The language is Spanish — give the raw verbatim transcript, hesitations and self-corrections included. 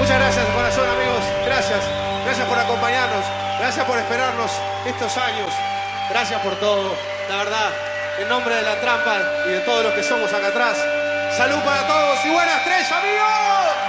Muchas gracias de corazón, amigos. Gracias. Gracias por acompañarnos. Gracias por esperarnos estos años. Gracias por todo. La verdad, en nombre de La Trampa y de todos los que somos acá atrás, salud para todos y buenas tres, amigos.